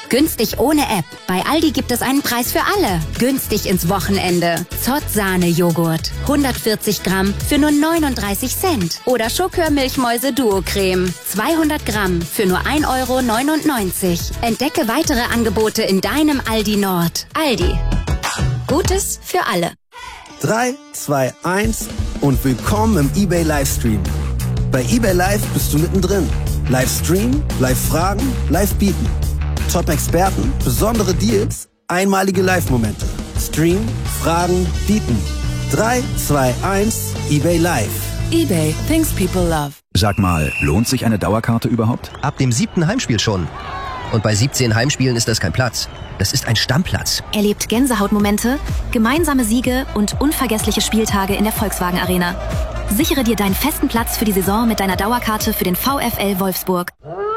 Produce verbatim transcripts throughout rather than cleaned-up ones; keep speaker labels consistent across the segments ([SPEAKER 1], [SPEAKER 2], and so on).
[SPEAKER 1] Günstig ohne App. Bei Aldi gibt es einen Preis für alle. Günstig ins Wochenende. Zott-Sahne-Joghurt. hundertvierzig Gramm für nur neununddreißig Cent. Oder Schokör-Milchmäuse-Duo-Creme. zweihundert Gramm für nur ein Euro neunundneunzig. Entdecke weitere Angebote in deinem Aldi Nord. Aldi. Gutes für alle.
[SPEAKER 2] drei, zwei, eins und willkommen im eBay Livestream. Bei eBay Live bist du mittendrin. Livestream, Live-Fragen, Live-Bieten. Top-Experten, besondere Deals, einmalige Live-Momente. Stream, Fragen, Bieten. drei, zwei, eins, eBay Live.
[SPEAKER 3] eBay, things people love.
[SPEAKER 4] Sag mal, lohnt sich eine Dauerkarte überhaupt?
[SPEAKER 5] Ab dem siebten Heimspiel schon. Und bei siebzehn Heimspielen ist das kein Platz. Das ist ein Stammplatz.
[SPEAKER 6] Erlebt Gänsehautmomente, gemeinsame Siege und unvergessliche Spieltage in der Volkswagen Arena. Sichere dir deinen festen Platz für die Saison mit deiner Dauerkarte für den VfL Wolfsburg.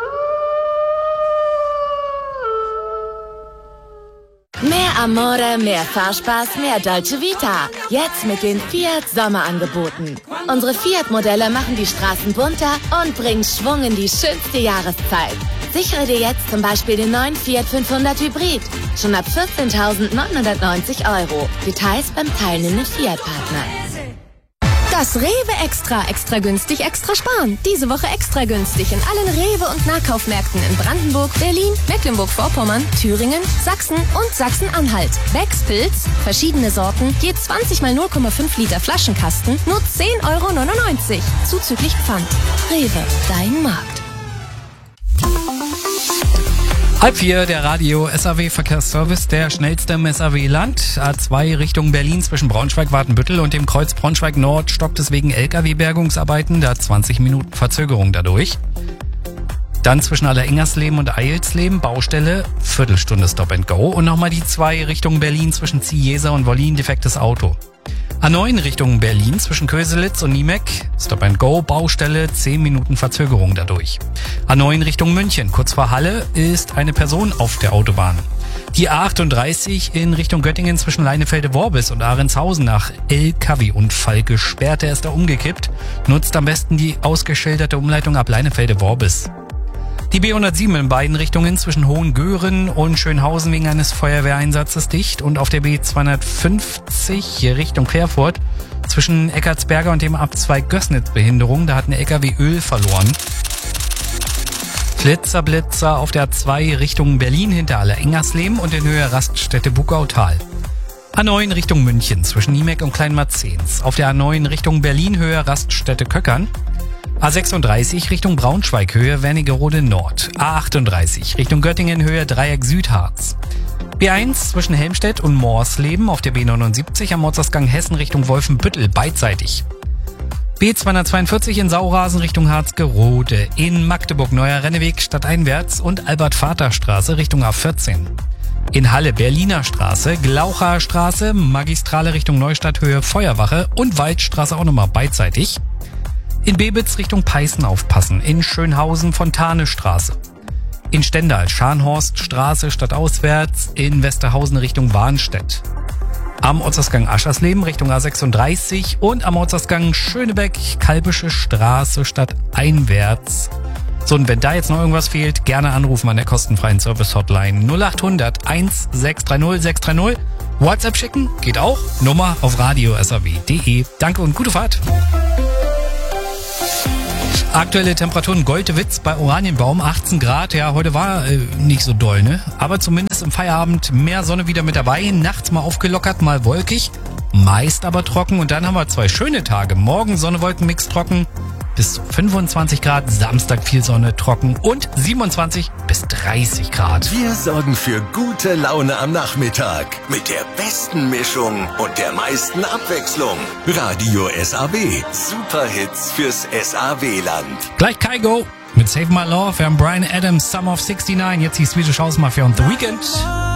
[SPEAKER 7] Mehr Amore, mehr Fahrspaß, mehr Dolce Vita. Jetzt mit den Fiat Sommerangeboten. Unsere Fiat-Modelle machen die Straßen bunter und bringen Schwung in die schönste Jahreszeit. Sichere dir jetzt zum Beispiel den neuen Fiat fünfhundert Hybrid. Schon ab vierzehntausendneunhundertneunzig Euro. Details beim teilnehmenden Fiat-Partner.
[SPEAKER 8] Das Rewe Extra, extra günstig, extra sparen. Diese Woche extra günstig in allen Rewe- und Nahkaufmärkten in Brandenburg, Berlin, Mecklenburg-Vorpommern, Thüringen, Sachsen und Sachsen-Anhalt. Becks Pilz, verschiedene Sorten, je zwanzig mal null Komma fünf Liter Flaschenkasten, nur zehn Euro neunundneunzig. Zuzüglich Pfand. Rewe, dein Markt.
[SPEAKER 9] Halb vier, der Radio S A W Verkehrsservice, der schnellste im S A W-Land. A zwei Richtung Berlin zwischen Braunschweig-Watenbüttel und dem Kreuz Braunschweig-Nord stockt es wegen L K W-Bergungsarbeiten, da zwanzig Minuten Verzögerung dadurch. Dann zwischen Allerengersleben und Eilsleben, Baustelle, Viertelstunde Stop and Go. Und nochmal die zwei Richtung Berlin zwischen Ziehjeser und Wollin, defektes Auto. A neun Richtung Berlin zwischen Köselitz und Niemeck, Stop and Go, Baustelle, zehn Minuten Verzögerung dadurch. A neun Richtung München, kurz vor Halle, ist eine Person auf der Autobahn. Die A achtunddreißig in Richtung Göttingen zwischen Leinefelde-Worbis und Ahrentshausen nach L K W-Unfall gesperrt, der ist da umgekippt. Nutzt am besten die ausgeschilderte Umleitung ab Leinefelde-Worbis. Die B hundertsieben in beiden Richtungen zwischen Hohengören und Schönhausen wegen eines Feuerwehreinsatzes dicht und auf der B zweihundertfünfzig Richtung Querfurt zwischen Eckartsberger und dem Abzweig Gößnitz-Behinderung, da hat ein L K W Öl verloren. Blitzerblitzer auf der A zwei Richtung Berlin hinter Allerengersleben und in Höhe Raststätte Bugautal. A neun Richtung München zwischen Niemeck und Kleinmarzens. Auf der A neun Richtung Berlin Höhe Raststätte Köckern. A sechsunddreißig Richtung Braunschweig Höhe Wernigerode Nord. A achtunddreißig Richtung Göttingen Höhe Dreieck Südharz. B eins zwischen Helmstedt und Morsleben auf der B neunundsiebzig am Ortsausgang Hessen Richtung Wolfenbüttel beidseitig. B zweihundertzweiundvierzig in Saurasen Richtung Harzgerode. In Magdeburg Neuer Renneweg stadteinwärts und Albert-Vater-Straße Richtung A vierzehn. In Halle Berliner Straße, Glaucher Straße, Magistrale Richtung Neustadt Höhe Feuerwache und Waldstraße auch nochmal beidseitig. In Bebitz Richtung Peißen aufpassen, in Schönhausen Fontane Straße. In Stendal Scharnhorst Straße stadtauswärts, in Westerhausen Richtung Warnstedt. Am Ortsausgang Aschersleben Richtung A sechsunddreißig und am Ortsausgang Schönebeck Kalbische Straße stadteinwärts. So, und wenn da jetzt noch irgendwas fehlt, gerne anrufen an der kostenfreien Service-Hotline null achthundert eins sechs drei null sechs drei null. WhatsApp schicken geht auch. Nummer auf radio s a w punkt d e. Danke und gute Fahrt. Aktuelle Temperaturen Goldewitz bei Oranienbaum, achtzehn Grad. Ja, heute war äh, nicht so doll, ne? Aber zumindest im Feierabend mehr Sonne wieder mit dabei. Nachts mal aufgelockert, mal wolkig. Meist aber trocken. Und dann haben wir zwei schöne Tage. Morgen Sonne, Wolken, Mix trocken. Bis fünfundzwanzig Grad. Samstag viel Sonne, trocken. Und siebenundzwanzig bis dreißig Grad.
[SPEAKER 10] Wir sorgen für gute Laune am Nachmittag. Mit der besten Mischung und der meisten Abwechslung. Radio S A W. Superhits fürs S A W-Land.
[SPEAKER 9] Gleich Kygo mit Save My Love. Wir haben Bryan Adams, Summer of sixty-nine. Jetzt die Swedish House Mafia und The Weeknd.